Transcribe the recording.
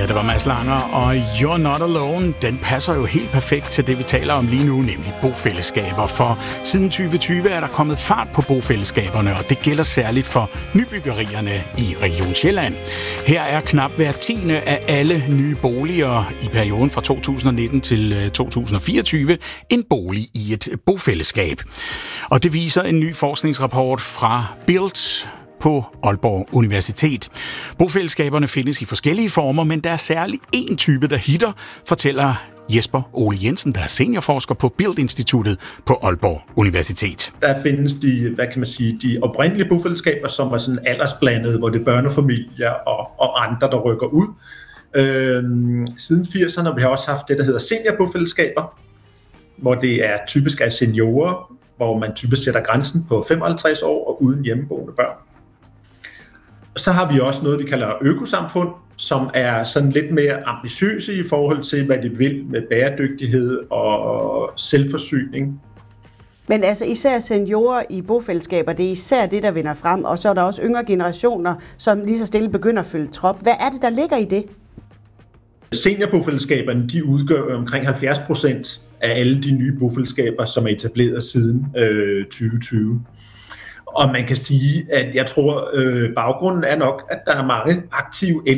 det var Mads Langer, og You're Not Alone, den passer jo helt perfekt til det, vi taler om lige nu, nemlig bofællesskaber. For siden 2020 er der kommet fart på bofællesskaberne, og det gælder særligt for nybyggerierne i Region Sjælland. Her er knap hver 10. af alle nye boliger i perioden fra 2019 til 2024 en bolig i et bofællesskab. Og det viser en ny forskningsrapport fra BILD på Aalborg Universitet. Bofællesskaberne findes i forskellige former, men der er særligt én type, der hitter, fortæller Jesper Ole Jensen, der er seniorforsker på BILD-instituttet på Aalborg Universitet. Der findes de oprindelige bofællesskaber, som er sådan aldersblandede, hvor det er børnefamilier og andre, der rykker ud. Siden 80'erne har vi også haft det, der hedder seniorbofællesskaber, hvor det er typisk af seniorer, hvor man typisk sætter grænsen på 55 år og uden hjemmeboende børn. Så har vi også noget, vi kalder økosamfund, som er sådan lidt mere ambitiøse i forhold til, hvad de vil med bæredygtighed og selvforsyning. Men altså især seniorer i bofællesskaber, det er især det, der vinder frem, og så er der også yngre generationer, som lige så stille begynder at følge trop. Hvad er det, der ligger i det? Seniorbofællesskaberne, de udgør omkring 70% af alle de nye bofællesskaber, som er etableret siden 2020. Og man kan sige, at jeg tror, baggrunden er nok, at der er mange aktive